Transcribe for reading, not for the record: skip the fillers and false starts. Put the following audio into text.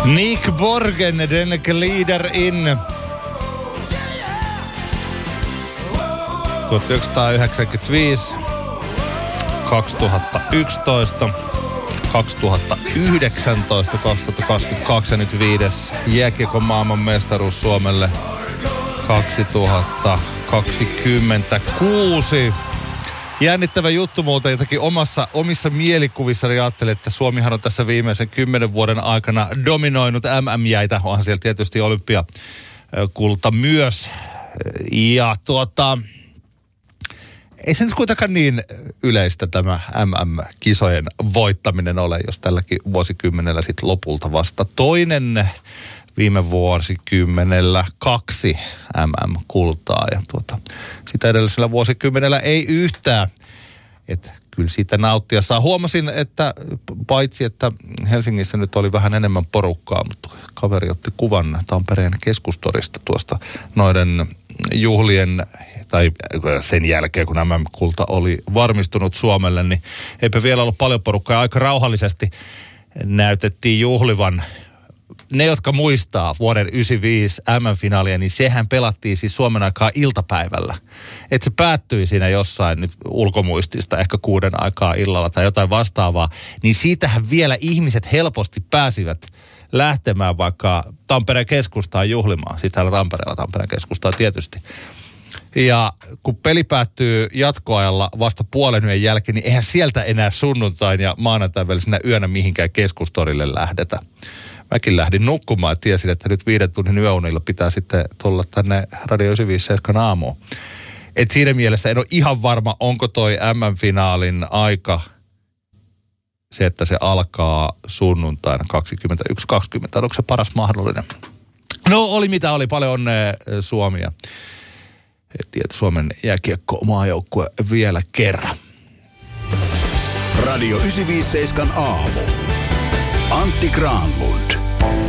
Nick Borgen, den glider in. 1995, 2011, 2019, 2022 ja nyt 5. jääkiekon maailmanmestaruus Suomelle 2026. Jännittävä juttu muuten jotenkin omissa mielikuvissani ajattelin, että Suomihan on tässä viimeisen 10 vuoden aikana dominoinut MM-jäitä. Onhan siellä tietysti olympiakulta myös. Ja ei se nyt kuitenkaan niin yleistä tämä MM-kisojen voittaminen ole, jos tälläkin vuosikymmenellä sitten lopulta vasta toinen viime vuosikymmenellä 2 MM-kultaa ja sitä edellisellä vuosikymmenellä ei yhtään. Että kyllä siitä nauttia saa. Huomasin, että paitsi että Helsingissä nyt oli vähän enemmän porukkaa, mutta kaveri otti kuvan Tampereen Keskustorista tuosta noiden juhlien tai sen jälkeen, kun MM-kulta oli varmistunut Suomelle, niin eipä vielä ollut paljon porukkaa. Aika rauhallisesti näytettiin juhlivan. Ne, jotka muistaa vuoden 1995 MM-finaalia, niin sehän pelattiin siis Suomen aikaa iltapäivällä. Että se päättyi siinä jossain nyt ulkomuistista, ehkä 6 aikaa illalla tai jotain vastaavaa. Niin siitähän vielä ihmiset helposti pääsivät lähtemään vaikka Tampereen keskustaan juhlimaan. Siis täällä Tampereella Tampereen keskustaan tietysti. Ja kun peli päättyy jatkoajalla vasta puolen yön jälkeen, niin eihän sieltä enää sunnuntain ja maanantain välisenä yönä mihinkään keskustorille lähdetä. Mäkin lähdin nukkumaan ja tiesin, että nyt 5 tunnin yöunilla pitää sitten tulla tänne Radio 957 aamuun. Et siinä mielessä en ole ihan varma, onko toi MM-finaalin aika se, että se alkaa sunnuntaina 21.20. Onko se paras mahdollinen? No oli mitä oli, paljon onnea Suomi ja Suomen jääkiekko-maajoukkue vielä kerran. Radio 957 aamu. Antti Granlund.